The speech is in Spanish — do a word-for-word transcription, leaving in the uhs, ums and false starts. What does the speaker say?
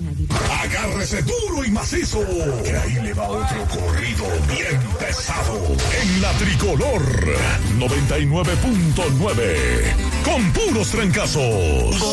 Agárrese duro y macizo, que ahí le va otro corrido bien pesado. En la Tricolor noventa y nueve punto nueve, con puros trancazos.